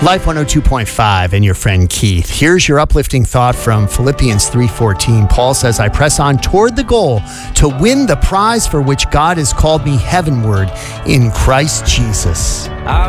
Life 102.5 and your friend Keith. Here's your uplifting thought from Philippians 3:14. Paul says, I press on toward the goal to win the prize for which God has called me heavenward in Christ Jesus.